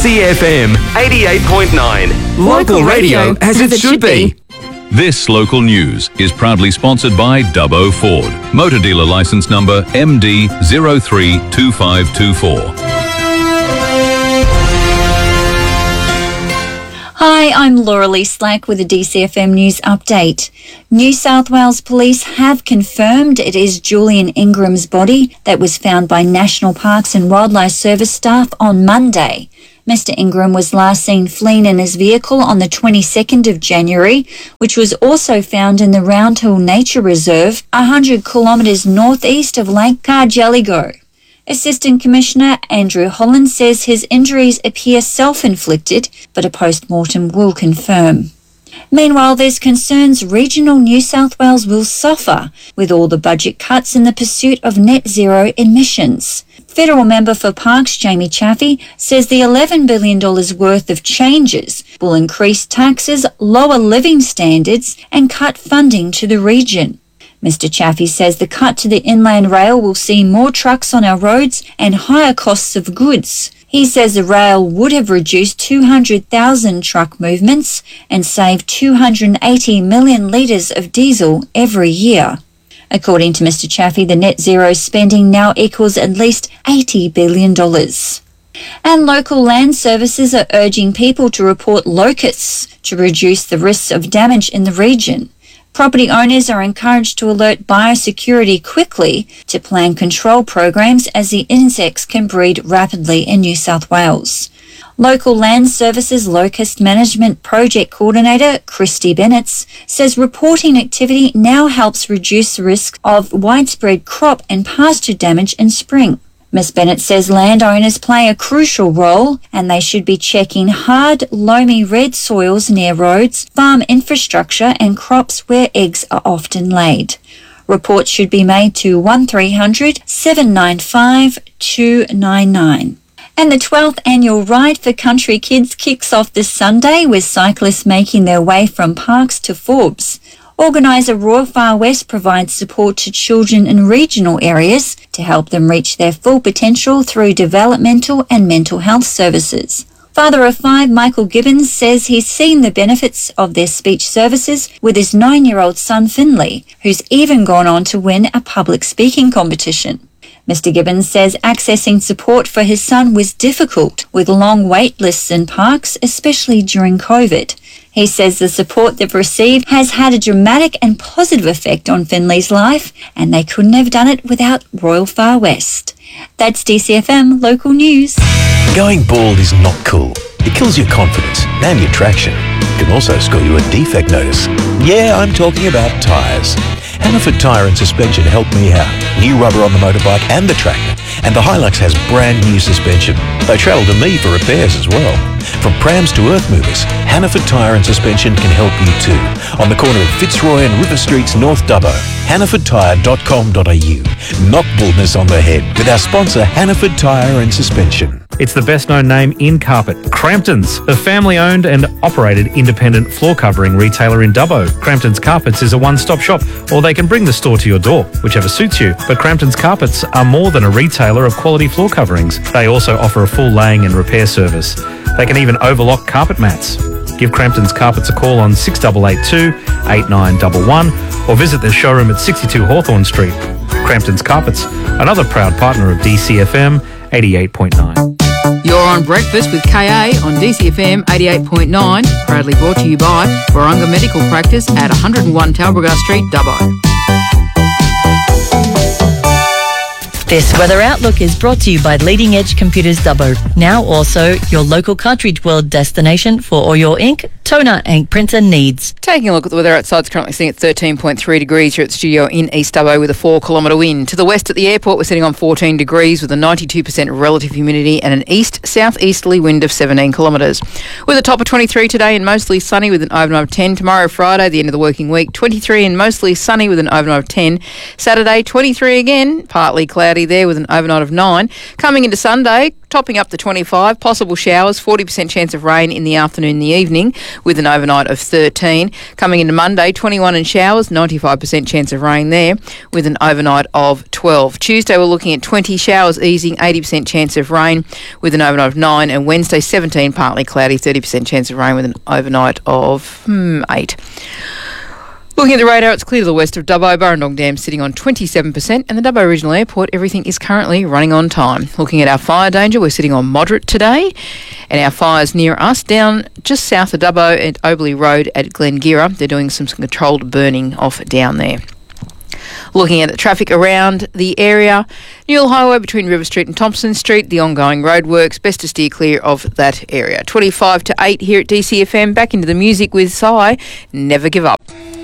DCFM 88.9. Local radio as it should be. This local news is proudly sponsored by Dubbo Ford. Motor dealer licence number MD032524. Hi, I'm Laura Lee Slack with a DCFM News update. New South Wales Police have confirmed it is Julian Ingram's body that was found by National Parks and Wildlife Service staff on Monday. Mr. Ingram was last seen fleeing in his vehicle on the 22nd of January, which was also found in the Round Hill Nature Reserve, 100 kilometres northeast of Lake Cargelligo. Assistant Commissioner Andrew Holland says his injuries appear self-inflicted, but a post-mortem will confirm. Meanwhile, there's concerns regional New South Wales will suffer with all the budget cuts in the pursuit of net zero emissions. Federal Member for Parks Jamie Chaffey says the $11 billion worth of changes will increase taxes, lower living standards and cut funding to the region. Mr. Chaffey says the cut to the inland rail will see more trucks on our roads and higher costs of goods. He says the rail would have reduced 200,000 truck movements and saved 280 million litres of diesel every year. According to Mr. Chaffey, the net zero spending now equals at least $80 billion. And local land services are urging people to report locusts to reduce the risks of damage in the region. Property owners are encouraged to alert biosecurity quickly to plan control programs as the insects can breed rapidly in New South Wales. Local Land Services Locust Management Project Coordinator Christy Bennett says reporting activity now helps reduce the risk of widespread crop and pasture damage in spring. Ms. Bennett says landowners play a crucial role and they should be checking hard, loamy red soils near roads, farm infrastructure and crops where eggs are often laid. Reports should be made to 1300 795 299. And the 12th annual Ride for Country Kids kicks off this Sunday with cyclists making their way from Parks to Forbes. Organiser Royal Far West provides support to children in regional areas to help them reach their full potential through developmental and mental health services. Father of 5, Michael Gibbons, says he's seen the benefits of their speech services with his 9-year-old son Finley, who's even gone on to win a public speaking competition. Mr. Gibbons says accessing support for his son was difficult with long wait lists in parks, especially during COVID. He says the support they've received has had a dramatic and positive effect on Finley's life, and they couldn't have done it without Royal Far West. That's DCFM Local News. Going bald is not cool. It kills your confidence and your traction. It can also score you a defect notice. Yeah, I'm talking about tyres. Hannaford Tyre and Suspension helped me out. New rubber on the motorbike and the tractor. And the Hilux has brand new suspension. They travel to me for repairs as well. From prams to earth movers, Hannaford Tyre and Suspension can help you too. On the corner of Fitzroy and River Streets, North Dubbo. HannafordTyre.com.au. Knock baldness on the head with our sponsor Hannaford Tyre and Suspension. It's the best known name in carpet, Crampton's, a family-owned and operated independent floor covering retailer in Dubbo. Crampton's Carpets is a one-stop shop, or they can bring the store to your door, whichever suits you. But Crampton's Carpets are more than a retailer of quality floor coverings. They also offer a full laying and repair service. They can even overlock carpet mats. Give Crampton's Carpets a call on 6882 8911 or visit their showroom at 62 Hawthorn Street. Crampton's Carpets, another proud partner of DCFM 88.9. You're on Breakfast with KA on DCFM 88.9, proudly brought to you by Warunga Medical Practice at 101 Talbragar Street, Dubbo. This weather outlook is brought to you by Leading Edge Computers Dubbo. Now also your local cartridge world destination for all your ink, toner and printer needs. Taking a look at the weather outside, it's currently sitting at 13.3 degrees here at the studio in East Dubbo with a 4-kilometre wind. To the west at the airport, we're sitting on 14 degrees with a 92% relative humidity and an east-southeasterly wind of 17 kilometres. With a top of 23 today and mostly sunny with an overnight of 10. Tomorrow, Friday, the end of the working week, 23 and mostly sunny with an overnight of 10. Saturday, 23 again, partly cloudy cloudy there with an overnight of 9. Coming into Sunday, topping up to 25, possible showers, 40% chance of rain in the afternoon and the evening with an overnight of 13. Coming into Monday, 21 and showers, 95% chance of rain there with an overnight of 12. Tuesday, we're looking at 20 showers easing, 80% chance of rain with an overnight of 9. And Wednesday, 17, partly cloudy, 30% chance of rain with an overnight of 8. Looking at the radar, it's clear to the west of Dubbo. Burrendong Dam sitting on 27%, and the Dubbo Regional Airport, everything is currently running on time. Looking at our fire danger, we're sitting on moderate today, and our fires near us down just south of Dubbo at Oberley Road at Glengira. They're doing some controlled burning off down there. Looking at the traffic around the area, Newell Highway between River Street and Thompson Street, the ongoing roadworks, best to steer clear of that area. 25 to 8 here at DCFM, back into the music with Psy, Never Give Up.